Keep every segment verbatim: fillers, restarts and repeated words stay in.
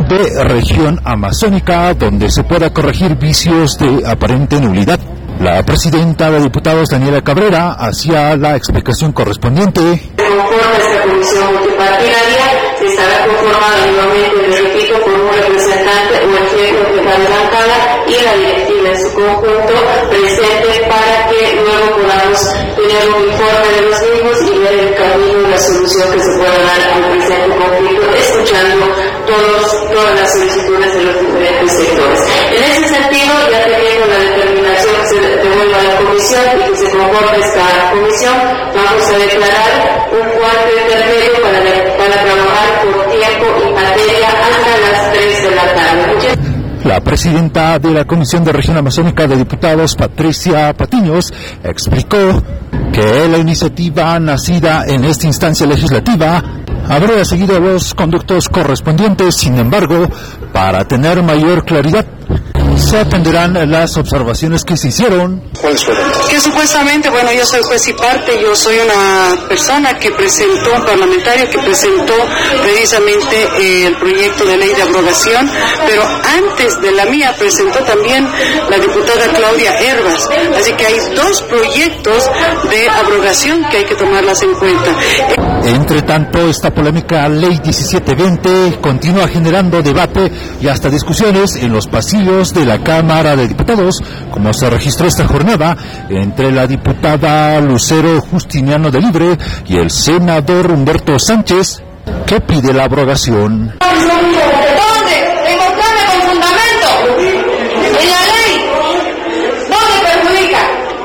de región amazónica donde se pueda corregir vicios de aparente nulidad. La presidenta de diputados, Daniela Cabrera, hacía la explicación correspondiente. Conforme esta comisión multipartidaria, se estará conformada nuevamente, les repito, por un representante o el jefe de cada bancada y la directiva en su conjunto presente para que luego podamos tener un informe de los mismos y ver el camino y la solución que se pueda dar al presente conflicto, escuchando todos, todas las solicitudes de los diferentes sectores. En ese sentido, ya teniendo la determinación que se devuelva a la comisión y que se conforme esta comisión, vamos a declarar un cuarto intermedio para, para trabajar por tiempo y materia hasta las tres de la tarde. La presidenta de la Comisión de Región Amazónica de Diputados, Patricia Patiños, explicó que la iniciativa nacida en esta instancia legislativa habría seguido los conductos correspondientes. Sin embargo, para tener mayor claridad, se atenderán las observaciones que se hicieron. Que supuestamente, bueno, yo soy juez y parte, yo soy una persona que presentó, un parlamentario que presentó precisamente eh, el proyecto de ley de abrogación, pero antes de la mía presentó también la diputada Claudia Hervas, así que hay dos proyectos de abrogación que hay que tomarlas en cuenta. Entre tanto, esta polémica ley diecisiete veinte continúa generando debate y hasta discusiones en los pasillos de la Cámara de Diputados, como se registró esta jornada entre la diputada Lucero Justiniano de Libre y el senador Humberto Sánchez, que pide la abrogación. ¿Dónde? Demostrame con fundamento. En la ley. ¿Dónde perjudica?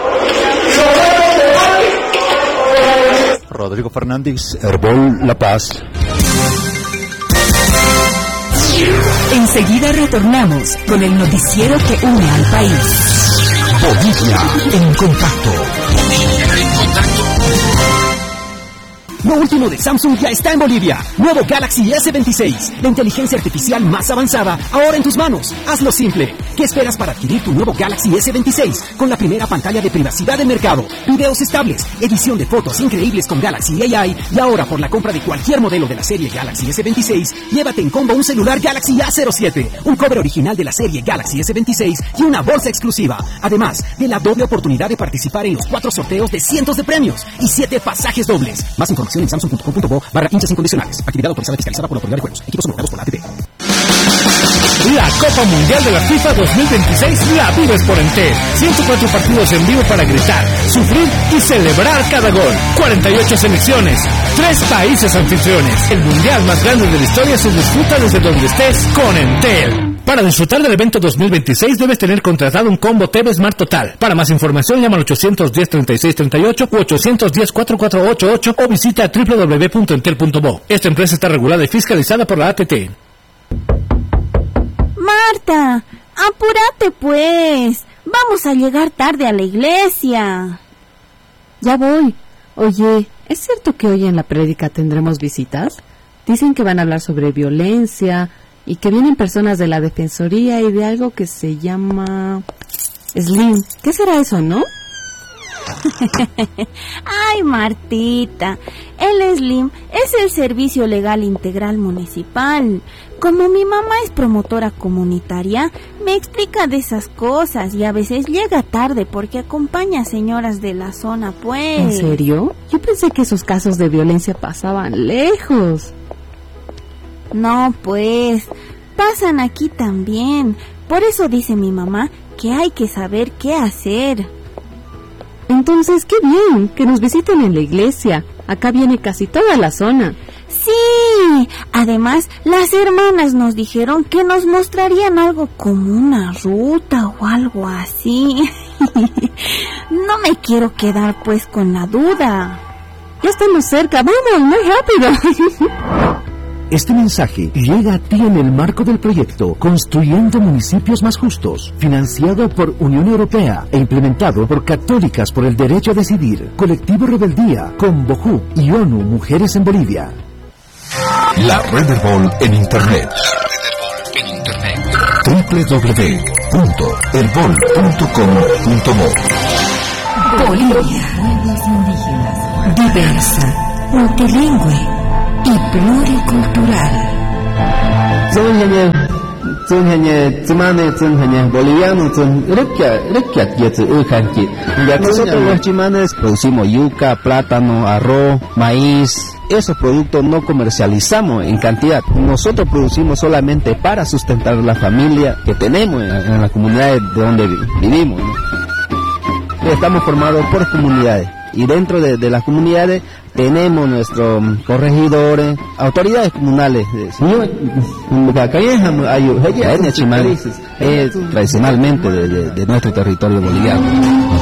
Rodrigo Fernández, Herbol La Paz. Enseguida retornamos con el noticiero que une al país. Bolivia en contacto. Bolivia en contacto. Lo último de Samsung ya está en Bolivia. Nuevo Galaxy ese veintiséis. La inteligencia artificial más avanzada, ahora en tus manos. Hazlo simple. ¿Qué esperas para adquirir tu nuevo Galaxy ese veintiséis? Con la primera pantalla de privacidad del mercado, videos estables, edición de fotos increíbles con Galaxy A I, y ahora por la compra de cualquier modelo de la serie Galaxy ese veintiséis, llévate en combo un celular Galaxy A cero siete, un cover original de la serie Galaxy ese veintiséis y una bolsa exclusiva. Además de la doble oportunidad de participar en los cuatro sorteos de cientos de premios y siete pasajes dobles. Más información en samsung punto com punto bo barra hinchas incondicionales. Actividad autorizada y fiscalizada por la Autoridad de Juegos. Equipos homologados por la A T P. La Copa Mundial de la FIFA dos mil veintiséis la vives por Entel. ciento cuatro partidos en vivo para gritar, sufrir y celebrar cada gol. cuarenta y ocho selecciones, tres países anfitriones. El mundial más grande de la historia se disfruta desde donde estés con Entel. Para disfrutar del evento dos mil veintiséis debes tener contratado un combo T V Smart Total. Para más información llama al ochocientos diez, treinta y seis treinta y ocho u ochocientos diez, cuarenta y cuatro ochenta y ocho o visita doble u doble u doble u punto entel punto bo. Esta empresa está regulada y fiscalizada por la A T T. Marta, apúrate pues. Vamos a llegar tarde a la iglesia. Ya voy. Oye, ¿es cierto que hoy en la prédica tendremos visitas? Dicen que van a hablar sobre violencia y que vienen personas de la Defensoría y de algo que se llama Slim. ¿Qué será eso, no? Ay, Martita, el Slim es el Servicio Legal Integral Municipal. Como mi mamá es promotora comunitaria, me explica de esas cosas y a veces llega tarde porque acompaña a señoras de la zona, pues. ¿En serio? Yo pensé que esos casos de violencia pasaban lejos. No, pues, pasan aquí también. Por eso dice mi mamá que hay que saber qué hacer. Entonces, qué bien, que nos visiten en la iglesia. Acá viene casi toda la zona. Sí, además las hermanas nos dijeron que nos mostrarían algo como una ruta o algo así. No me quiero quedar pues con la duda. Ya estamos cerca, vamos, muy rápido. Este mensaje llega a ti en el marco del proyecto Construyendo Municipios Más Justos, financiado por Unión Europea e implementado por Católicas por el Derecho a Decidir, Colectivo Rebeldía, Convojú y ONU Mujeres en Bolivia. La Red Herbol en Internet. doble u doble u doble u punto herbol punto com punto bo. Bolivia, diversa, multilingüe y pluricultural. Nosotros los chimanes producimos yuca, plátano, arroz, maíz. Esos productos no comercializamos en cantidad. Nosotros producimos solamente para sustentar la familia que tenemos en, en las comunidades de donde vivimos, ¿no? Estamos formados por comunidades y dentro de, de las comunidades tenemos nuestros corregidores, autoridades comunales. Es tradicionalmente de, de, de nuestro territorio boliviano.